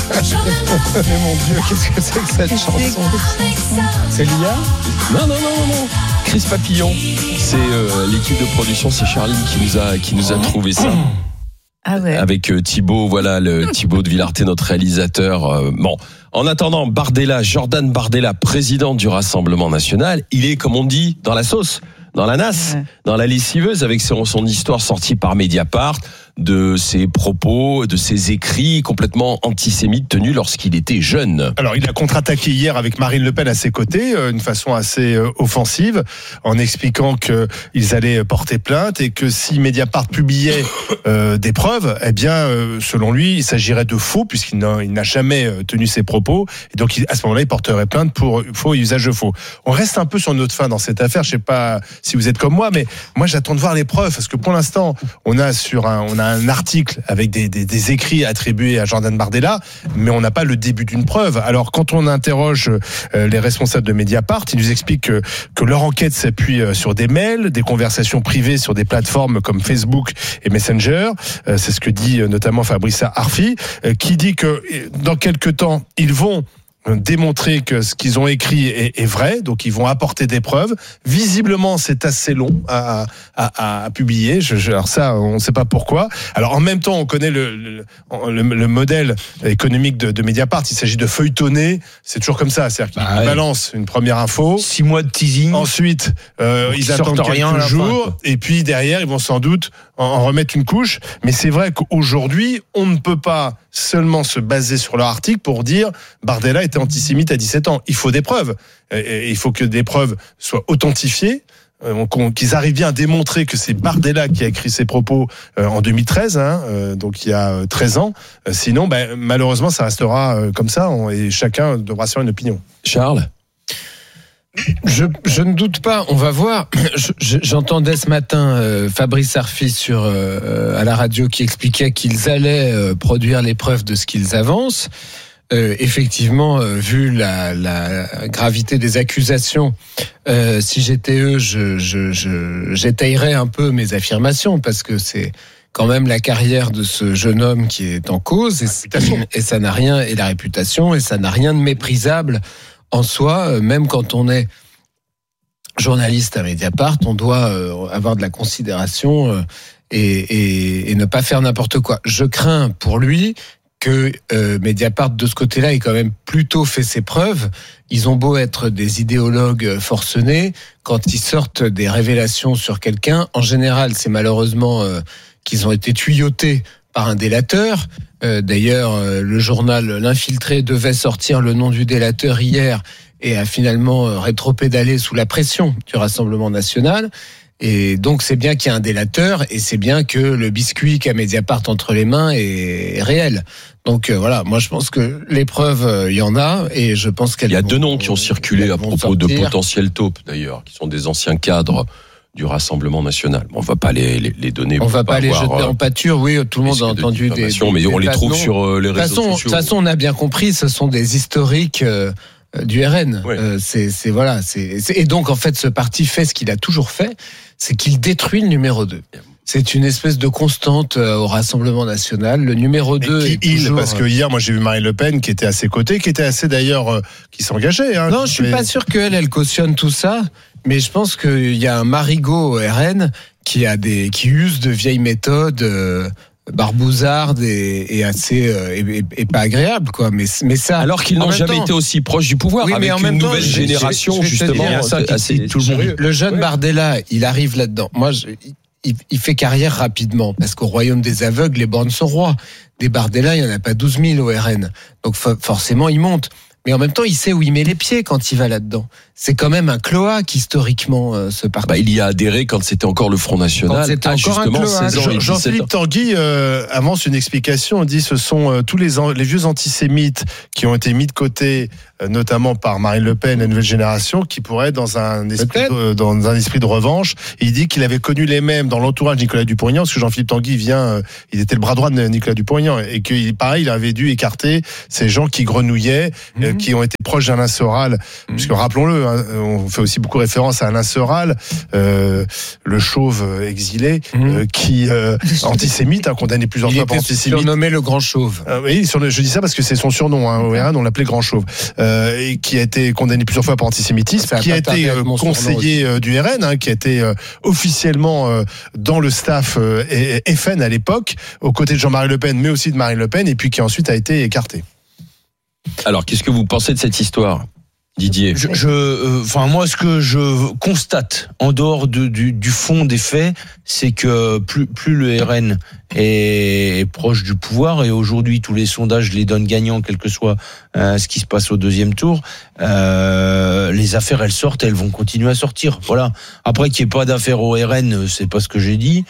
Mais mon Dieu, qu'est-ce que c'est que cette chanson? C'est Lia? Non. Chris Papillon. C'est l'équipe de production, c'est Charline qui nous a trouvé ça. Ah ouais. Avec Thibaut, voilà, le Thibaut de Villarté, notre réalisateur. Bon, en attendant, Jordan Bardella, président du Rassemblement National, il est, comme on dit, dans la sauce, dans la nasse, dans la lessiveuse, avec son histoire sortie par Mediapart, de ses propos, de ses écrits complètement antisémites tenus lorsqu'il était jeune. Alors, il a contre-attaqué hier avec Marine Le Pen à ses côtés, une façon assez offensive, en expliquant qu'ils allaient porter plainte et que si Mediapart publiait des preuves, eh bien, selon lui, il s'agirait de faux, puisqu'il n'a jamais tenu ses propos. Et donc, à ce moment-là, il porterait plainte pour faux et usage de faux. On reste un peu sur notre fin dans cette affaire. Je sais pas si vous êtes comme moi, mais moi, j'attends de voir les preuves, parce que pour l'instant, on a un article avec des écrits attribués à Jordan Bardella, mais on n'a pas le début d'une preuve. Alors, quand on interroge les responsables de Mediapart, ils nous expliquent que leur enquête s'appuie sur des mails, des conversations privées sur des plateformes comme Facebook et Messenger. C'est ce que dit notamment Fabrice Arfi, qui dit que dans quelques temps, ils vont démontrer que ce qu'ils ont écrit est vrai, donc ils vont apporter des preuves. Visiblement, c'est assez long à publier. Alors ça, on ne sait pas pourquoi. Alors en même temps, on connaît le modèle économique de Mediapart. Il s'agit de feuilletonner. C'est toujours comme ça, c'est-à-dire qu'ils balancent une première info. 6 mois de teasing. Ensuite, ils attendent quelques jours, et puis derrière, ils vont sans doute en remettre une couche. Mais c'est vrai qu'aujourd'hui, on ne peut pas seulement se baser sur leur article pour dire Bardella était antisémite à 17 ans. Il faut des preuves. Et il faut que des preuves soient authentifiées, qu'ils arrivent bien à démontrer que c'est Bardella qui a écrit ces propos en 2013, donc il y a 13 ans. Sinon, malheureusement, ça restera comme ça, et chacun devra se faire une opinion. Charles ? Je ne doute pas, on va voir. J'entendais ce matin Fabrice Arfi à la radio qui expliquait qu'ils allaient produire les preuves de ce qu'ils avancent. Effectivement, vu la gravité des accusations, si j'étais eux, j'étayerais un peu mes affirmations, parce que c'est quand même la carrière de ce jeune homme qui est en cause, et ça n'a rien, et la réputation, et ça n'a rien de méprisable en soi. Même quand on est journaliste à Mediapart, on doit avoir de la considération et ne pas faire n'importe quoi. Je crains pour lui que Mediapart, de ce côté-là, ait quand même plutôt fait ses preuves. Ils ont beau être des idéologues forcenés, quand ils sortent des révélations sur quelqu'un, en général, c'est malheureusement qu'ils ont été tuyautés par un délateur. D'ailleurs, le journal L'Infiltré devait sortir le nom du délateur hier et a finalement rétropédalé sous la pression du Rassemblement National. Et donc, c'est bien qu'il y a un délateur, et c'est bien que le biscuit qu'a Mediapart entre les mains est réel. Donc voilà, moi je pense que les preuves, il y en a, et je pense qu'elles. Il y a 2 noms qui ont circulé à propos de potentiels taupes, d'ailleurs, qui sont des anciens cadres du Rassemblement National. On va pas les donner. On va pas les jeter en pâture. Oui, tout le monde a entendu des mais on les trouve sur les réseaux sociaux. De toute façon, on a bien compris, ce sont des historiques du RN. Oui. Et donc en fait, ce parti fait ce qu'il a toujours fait, c'est qu'il détruit le numéro 2. C'est une espèce de constante au Rassemblement National. Le numéro 2 est toujours... Parce que hier, moi, j'ai vu Marine Le Pen qui était à ses côtés, qui était assez d'ailleurs, qui s'engageait. Non, je suis pas sûr qu'elle cautionne tout ça, mais je pense qu'il y a un marigot au RN qui use de vieilles méthodes barbouzardes et assez et pas agréables, quoi. Mais ça. Alors qu'ils n'ont jamais été aussi proches du pouvoir, avec une nouvelle génération, justement. Le jeune Bardella, il arrive là-dedans. Moi, il fait carrière rapidement, parce qu'au royaume des aveugles, les bornes sont rois. Des Bardella, il n'y en a pas 12 000 au RN. Donc forcément, il monte. Mais en même temps, il sait où il met les pieds quand il va là-dedans. C'est quand même un cloaque, historiquement, ce parti. Il y a adhéré quand c'était encore le Front National. Quand c'était encore un cloaque. Jean-Philippe Tanguy avance une explication. Il dit ce sont tous les vieux antisémites qui ont été mis de côté, notamment par Marine Le Pen, la nouvelle génération, qui pourraient dans un esprit de revanche. Et il dit qu'il avait connu les mêmes dans l'entourage de Nicolas Dupont-Aignan, parce que Jean-Philippe Tanguy il était le bras droit de Nicolas Dupont-Aignan, et que pareil, il avait dû écarter ces gens qui grenouillaient, qui ont été proches d'Alain Soral, puisque rappelons-le, hein, on fait aussi beaucoup référence à Alain Soral, le chauve exilé, qui antisémite, condamné plusieurs fois pour antisémite. Il était surnommé le Grand Chauve. Oui, je dis ça parce que c'est son surnom, hein, au RN, on l'appelait Grand Chauve, et qui a été condamné plusieurs fois pour antisémitisme, qui a été conseiller du RN, hein, qui a été officiellement dans le staff FN à l'époque, aux côtés de Jean-Marie Le Pen, mais aussi de Marine Le Pen, et puis qui ensuite a été écarté. Alors, qu'est-ce que vous pensez de cette histoire, Didier? Moi, ce que je constate, en dehors du fond des faits, c'est que plus le RN est proche du pouvoir, et aujourd'hui tous les sondages les donnent gagnants, quel que soit ce qui se passe au deuxième tour, les affaires elles sortent, elles vont continuer à sortir. Voilà. Après qu'il n'y ait pas d'affaires au RN, c'est pas ce que j'ai dit.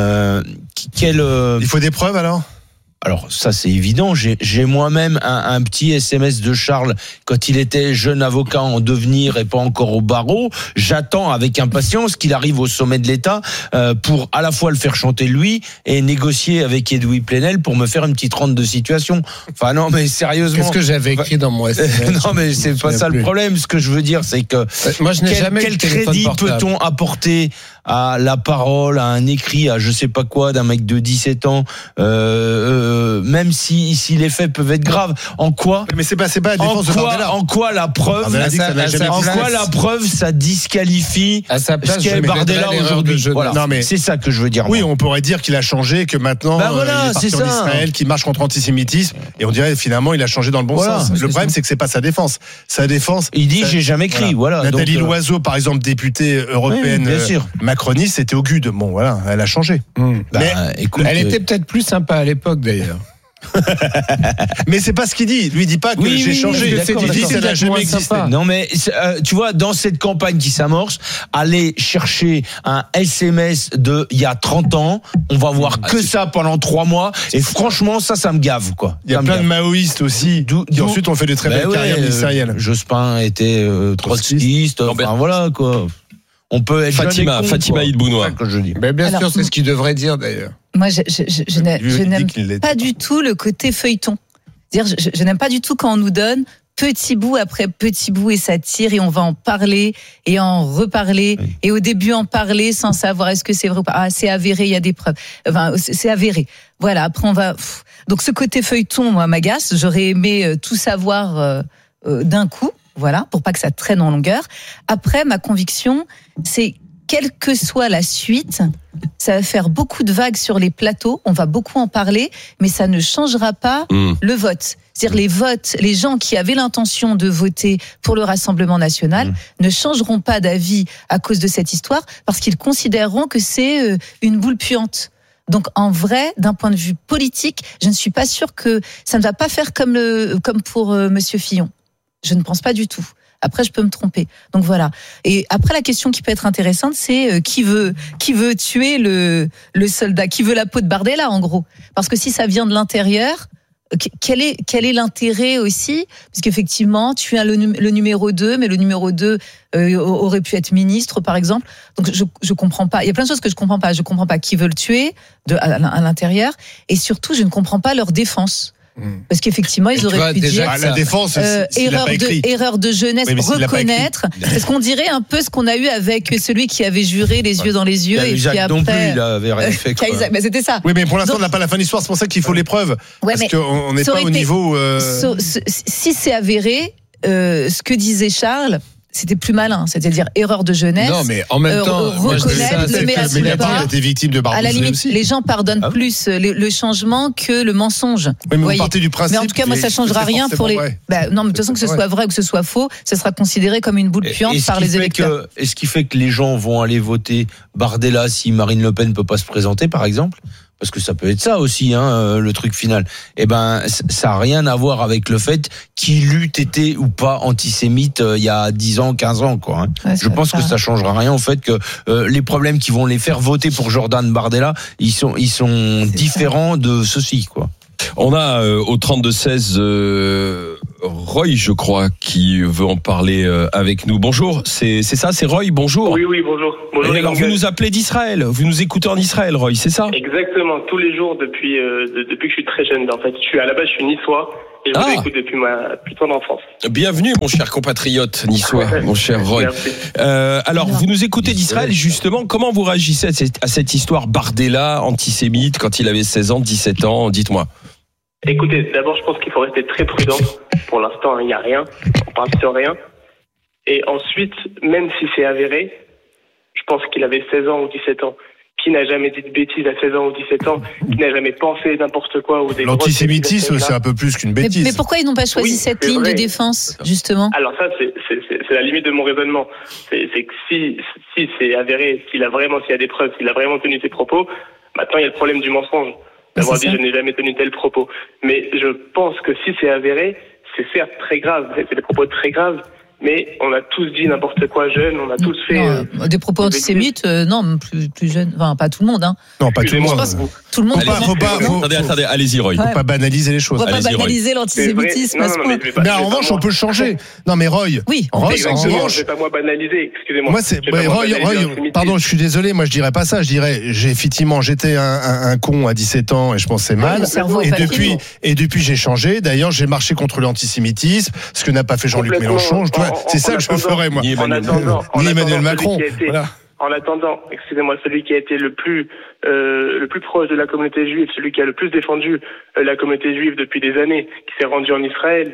Il faut des preuves alors? Alors ça c'est évident, j'ai moi-même un petit SMS de Charles quand il était jeune avocat en devenir et pas encore au barreau. J'attends avec impatience qu'il arrive au sommet de l'État pour à la fois le faire chanter lui et négocier avec Edoui Plenel pour me faire une petite rente de situation. Enfin non mais sérieusement. Qu'est-ce que j'avais écrit dans mon SMS? Non mais c'est pas ça le problème. Ce que je veux dire c'est que moi je n'ai jamais quel crédit peut-on apporter à la parole, à un écrit, à je sais pas quoi d'un mec de 17 ans, même si les faits peuvent être graves. En quoi? Mais c'est pas la défense de Bardella. En quoi la preuve? La preuve ça disqualifie à sa place, ce qu'est Bardella aujourd'hui. Voilà. Non, mais c'est ça que je veux dire. Oui, on pourrait dire qu'il a changé, que maintenant il est parti en Israël, qu'il marche contre l'antisémitisme, et on dirait finalement il a changé dans le bon sens. Le problème c'est que c'est pas sa défense. Sa défense. Il dit j'ai jamais écrit. Voilà. Nathalie Loiseau, par exemple, députée européenne. Macroniste, c'était au GUD. Bon, voilà, elle a changé. Mais écoute, elle était peut-être plus sympa à l'époque, d'ailleurs. Mais c'est pas ce qu'il dit. Lui, il dit pas que j'ai changé. Il dit que ça n'a jamais existé. Non, mais tu vois, dans cette campagne qui s'amorce, aller chercher un SMS de il y a 30 ans, on va voir que ça pendant 3 mois. Et franchement, ça me gave, quoi. Il y a plein de maoïstes aussi qui ensuite ont fait de très belles carrières ministérielles. Jospin était trotskiste. Enfin, voilà, quoi. On peut être Fatima Idbounoua. Mais bien sûr, c'est ce qu'il devrait dire d'ailleurs. Moi, je n'aime pas du tout le côté feuilleton. C'est-à-dire, je n'aime pas du tout quand on nous donne petit bout après petit bout et ça tire et on va en parler et en reparler et au début en parler sans savoir est-ce que c'est vrai ou pas. Ah, c'est avéré, il y a des preuves. Enfin, c'est avéré. Voilà, après on va... Donc ce côté feuilleton, moi, m'agace. J'aurais aimé tout savoir d'un coup. Voilà, pour pas que ça traîne en longueur. Après, ma conviction, c'est quelle que soit la suite, ça va faire beaucoup de vagues sur les plateaux, on va beaucoup en parler, mais ça ne changera pas le vote. C'est-à-dire les gens qui avaient l'intention de voter pour le Rassemblement national ne changeront pas d'avis à cause de cette histoire, parce qu'ils considéreront que c'est une boule puante. Donc en vrai, d'un point de vue politique, je ne suis pas sûre que ça ne va pas faire comme pour Monsieur Fillon. Je ne pense pas du tout. Après, je peux me tromper. Donc voilà. Et après, la question qui peut être intéressante, c'est qui veut tuer le soldat, qui veut la peau de Bardella, en gros. Parce que si ça vient de l'intérieur, quel est l'intérêt aussi? Parce qu'effectivement, tu as le numéro 2, mais le numéro 2 aurait pu être ministre, par exemple. Donc je comprends pas. Il y a plein de choses que je comprends pas. Je comprends pas qui veut le tuer à l'intérieur. Et surtout, je ne comprends pas leur défense. Parce qu'effectivement, ils auraient pu dire la défense, erreur de jeunesse, reconnaître. Parce qu'on dirait un peu ce qu'on a eu avec celui qui avait juré les yeux dans les yeux et puis après. Non plus, il avait rien fait. Mais c'était ça. Oui, mais pour l'instant, on n'a pas la fin de l'histoire. C'est pour ça qu'il faut les preuves. Parce qu'on n'est pas au niveau. Si c'est avéré, ce que disait Charles. C'était plus malin, c'est-à-dire erreur de jeunesse. Non, mais en même temps, reconnaître, mais a été victime de Bardella. À la limite, aussi. Les gens pardonnent plus le changement que le mensonge. Oui, mais vous partez du principe. Mais en tout cas, moi, ça changera rien pour les. Non, mais de toute façon, que ce soit vrai ou que ce soit faux, ça sera considéré comme une boule puante par les électeurs. Est-ce qui fait que les gens vont aller voter Bardella si Marine Le Pen ne peut pas se présenter, par exemple? Parce que ça peut être ça aussi, le truc final. Eh ben, ça n'a rien à voir avec le fait qu'il eût été ou pas antisémite il y a 10 ans, 15 ans, quoi. Ouais, je pense que ça changera rien au fait que les problèmes qui vont les faire voter pour Jordan Bardella, ils sont différents de ceux-ci, quoi. On a au 32-16 Roy, je crois, qui veut en parler avec nous. Bonjour, c'est ça, c'est Roy, bonjour. Oui, bonjour. Bonjour. Alors, vous nous appelez d'Israël, vous nous écoutez en Israël, Roy, c'est ça? Exactement, tous les jours depuis que je suis très jeune. En fait, à la base, je suis niçois et je vous écoute depuis ma plus tendre enfance. Bienvenue, mon cher compatriote niçois, mon cher Roy. Alors, vous nous écoutez d'Israël, justement. Comment vous réagissez à cette histoire Bardella, antisémite, quand il avait 16 ans, 17 ans? Dites-moi. Écoutez, d'abord, je pense qu'il faut rester très prudent. Pour l'instant, il n'y a rien. On parle sur rien. Et ensuite, même si c'est avéré, je pense qu'il avait 16 ans ou 17 ans. Qui n'a jamais dit de bêtises à 16 ans ou 17 ans, qui n'a jamais pensé n'importe quoi ou des l'antisémitisme, c'est un peu plus qu'une bêtise. Mais pourquoi ils n'ont pas choisi cette ligne de défense, justement? Alors ça, c'est la limite de mon raisonnement. C'est que si c'est avéré, s'il y a des preuves, s'il a vraiment tenu ses propos, maintenant il y a le problème du mensonge, d'avoir dit je n'ai jamais tenu tel propos. Mais je pense que si c'est avéré, c'est certes très grave, c'est des propos très graves, mais on a tous dit n'importe quoi jeune, on a tous fait... des propos antisémites, non, plus jeunes, enfin pas tout le monde. Hein. Non, pas tout le monde. Tout le monde. Attendez, allez-y, Roy. Faut pas banaliser les choses. On va pas banaliser l'antisémitisme à ce point. Mais en revanche, on peut le changer. Non, mais Roy. Oui. En revanche, je vais pas moi banaliser, excusez-moi. Roy, pardon, je suis désolé, moi je dirais pas ça. Je dirais, j'étais un con à 17 ans et je pensais mal. Et depuis, j'ai changé. D'ailleurs, j'ai marché contre l'antisémitisme, ce que n'a pas fait Jean-Luc Mélenchon. C'est ça que je ferais, moi. Ni Emmanuel Macron. En attendant, excusez-moi, celui qui a été le plus proche de la communauté juive, celui qui a le plus défendu la communauté juive depuis des années, qui s'est rendu en Israël,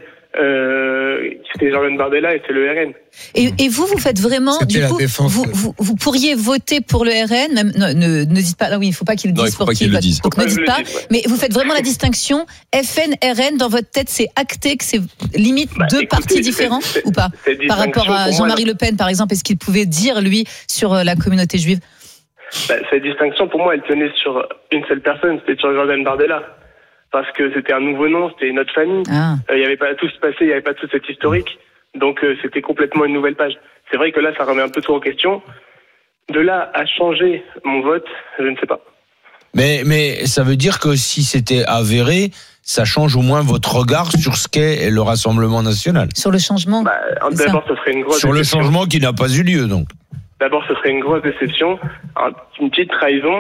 c'était Jordan Bardella et c'est le RN. Et vous faites vraiment, du coup, vous pourriez voter pour le RN, même, ne dites pas, là oui, il ne faut pas qu'il le dise pour qu'il vote. Donc ne dites pas, mais vous faites vraiment la distinction, FN, RN, dans votre tête, c'est acté que c'est limite deux partis différents ou pas? Par rapport à Jean-Marie Le Pen, par exemple, est-ce qu'il pouvait dire, lui, sur la communauté juive? Cette distinction, pour moi, elle tenait sur une seule personne, c'était sur Jordan Bardella. Parce que c'était un nouveau nom, c'était notre famille. Il n'y avait pas tout ce passé, il n'y avait pas tout cet historique. Donc c'était complètement une nouvelle page. C'est vrai que là, ça remet un peu tout en question. De là à changer mon vote, je ne sais pas. Mais ça veut dire que si c'était avéré, ça change au moins votre regard sur ce qu'est le Rassemblement national. Sur le changement. D'abord, ce serait une grosse sur déception. Le changement qui n'a pas eu lieu, donc. D'abord, ce serait une grosse déception, une petite trahison.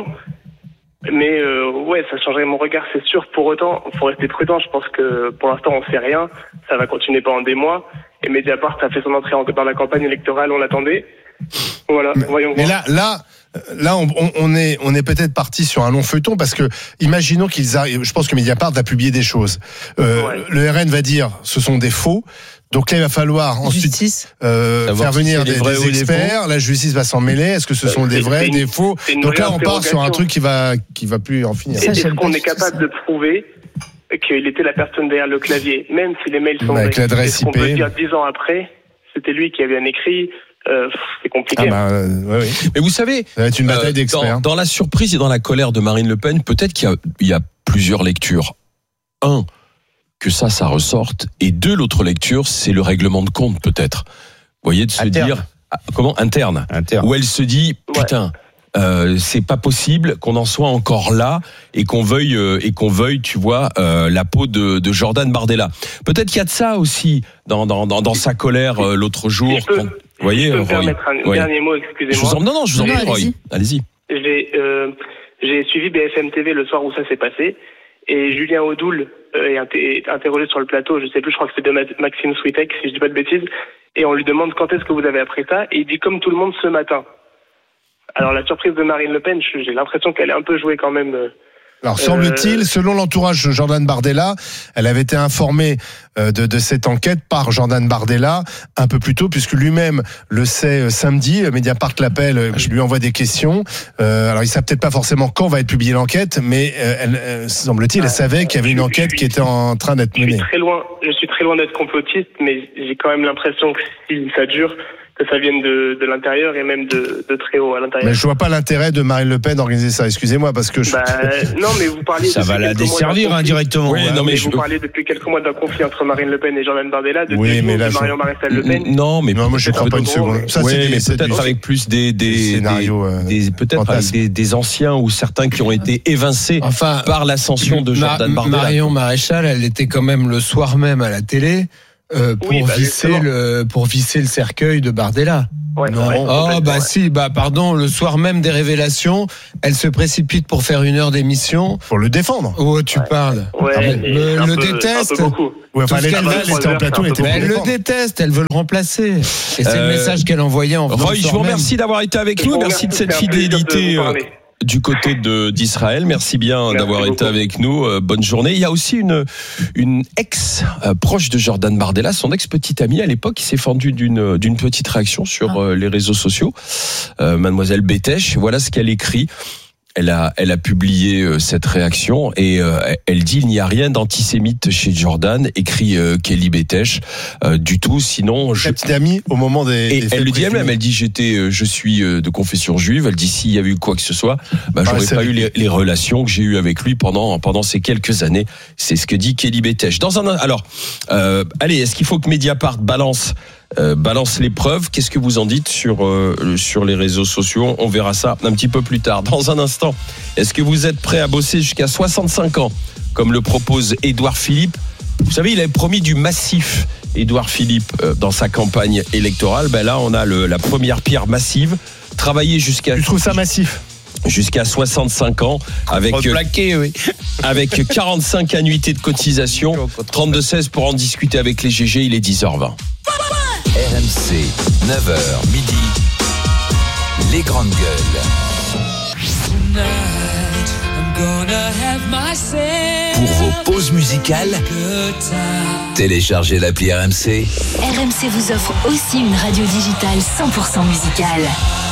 Mais ça changerait mon regard, c'est sûr. Pour autant, il faut rester prudent. Je pense que pour l'instant, on ne sait rien. Ça va continuer pendant des mois. Et Mediapart a fait son entrée dans la campagne électorale. On l'attendait. Voilà. Voyons voir. Mais là, on est peut-être parti sur un long feuilleton parce que imaginons qu'ils arrivent. Je pense que Mediapart va publier des choses. Le RN va dire ce sont des faux. Donc là, il va falloir ensuite faire venir des experts. La justice va s'en mêler. Est-ce que ce sont des vrais, des faux? Donc là, on part sur un truc qui va plus en finir. Est-ce qu'on est capable de prouver qu'il était la personne derrière le clavier, même si les mails sont vrais? Avec l'adresse IP. On peut dire 10 ans après, c'était lui qui avait bien écrit. C'est compliqué. Oui. Mais vous savez, ça va être une bataille d'experts. Dans la surprise et dans la colère de Marine Le Pen, peut-être qu'il y a plusieurs lectures. Un, que ça ressorte. Et deux, l'autre lecture, c'est le règlement de compte, peut-être. Vous voyez, de se dire... Comment? Interne. Où elle se dit, putain... c'est pas possible qu'on en soit encore là et qu'on veuille, tu vois, la peau de Jordan Bardella. Peut-être qu'il y a de ça aussi dans sa colère l'autre jour. Vous voyez, je peux me permettre un dernier mot, excusez-moi. Non, je vous en prie, Roy. Allez-y. J'ai suivi BFM TV le soir où ça s'est passé et Julien Audoul est interrogé sur le plateau. Je sais plus, je crois que c'est de Maxime Switek, si je dis pas de bêtises. Et on lui demande quand est-ce que vous avez appris ça et il dit comme tout le monde ce matin. Alors la surprise de Marine Le Pen, j'ai l'impression qu'elle est un peu jouée quand même. Alors semble-t-il, selon l'entourage de Jordan Bardella, elle avait été informée de cette enquête par Jordan Bardella un peu plus tôt, puisque lui-même le sait samedi. Mediapart l'appelle, je lui envoie des questions. Alors il savait peut-être pas forcément quand va être publiée l'enquête, mais semble-t-il, elle savait qu'il y avait une enquête qui était en train d'être menée. Je suis très loin d'être complotiste, mais j'ai quand même l'impression que si ça dure, que ça vienne de l'intérieur et même de très haut à l'intérieur. Mais je vois pas l'intérêt de Marine Le Pen d'organiser ça. Excusez-moi parce que non, mais vous parliez ça va la desservir indirectement. Oui, non, mais vous parlez depuis quelques mois d'un conflit entre Marine Le Pen et Jordan Bardella, de Marion Maréchal Le Pen. Non, moi je crois pas une seconde. Ça c'est peut-être avec plus des scénarios, peut-être avec des anciens ou certains qui ont été évincés par l'ascension de Jordan Bardella. Marion Maréchal, elle était quand même le soir même à la télé. pour visser le cercueil de Bardella. Ouais, non. Si, pardon, le soir même des révélations, elle se précipite pour faire 1 heure d'émission. Pour le défendre. Oh, tu parles. Ouais, le déteste. Ouais, enfin, elle était en plateau, elle le déteste, elle veut le remplacer. Et c'est le message qu'elle envoyait en Roy, je vous remercie d'avoir été avec nous. Merci de cette fidélité du côté d'Israël. Merci bien d'avoir été avec nous. Bonne journée. Il y a aussi une ex proche de Jordan Bardella, son ex-petite amie à l'époque, qui s'est fendue d'une petite réaction sur les réseaux sociaux. Mademoiselle Bétèche, voilà ce qu'elle écrit. Elle a publié cette réaction et elle dit: il n'y a rien d'antisémite chez Jordan, écrit Kelly Bétèche, du tout. Sinon, la petite amie au moment des elle le dit elle-même. Elle dit je suis de confession juive. Elle dit s'il y avait eu quoi que ce soit, j'aurais pas eu les relations que j'ai eues avec lui pendant ces quelques années. C'est ce que dit Kelly Bétèche. Allez, est-ce qu'il faut que Mediapart balance les preuves? Qu'est-ce que vous en dites sur les réseaux sociaux? On verra ça un petit peu plus tard. Dans un instant, est-ce que vous êtes prêts à bosser jusqu'à 65 ans, comme le propose Édouard Philippe? Vous savez, il avait promis du massif, Édouard Philippe, dans sa campagne électorale. Là, on a la première pierre massive. Travailler jusqu'à... Tu trouves ça massif? Jusqu'à 65 ans, avec 45 annuités de cotisation. 32-16 pour en discuter avec les GG, il est 10h20. RMC, 9h, midi, les grandes gueules. Pour vos pauses musicales, téléchargez l'appli RMC. RMC vous offre aussi une radio digitale 100% musicale.